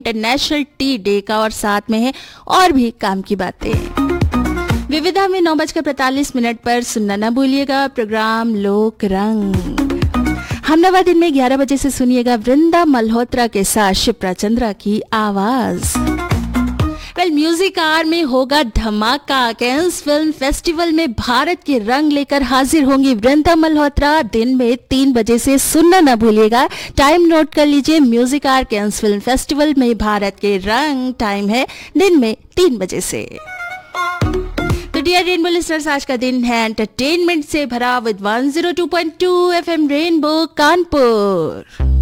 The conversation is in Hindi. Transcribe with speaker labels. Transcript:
Speaker 1: इंटरनेशनल टी डे का और साथ में है और भी काम की बातें। विविधा में 9:45 पर सुनना ना भूलिएगा प्रोग्राम लोक रंग। हमनाबाद दिन में 11 बजे से सुनिएगा वृंदा मल्होत्रा के साथ शिप्रा चंद्रा की आवाज। म्यूजिक आवर में होगा धमाका। कैंस फिल्म फेस्टिवल में भारत के रंग लेकर हाजिर होंगी वृंदा मल्होत्रा। दिन में 3 बजे से सुनना ना भूलिएगा। टाइम नोट कर लीजिए। Music our Cannes film festival में भारत के रंग, टाइम है दिन में 3 बजे से। तो डियर रेनबो लिसनर्स, आज का दिन है एंटरटेनमेंट से भरा विद 102.2 FM रेनबो कानपुर।